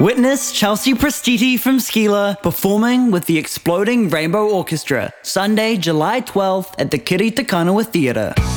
Witness Chelsea Prestiti from Skila performing with the Exploding Rainbow Orchestra, Sunday, July 12th at the Kiri Te Kanawa Theatre.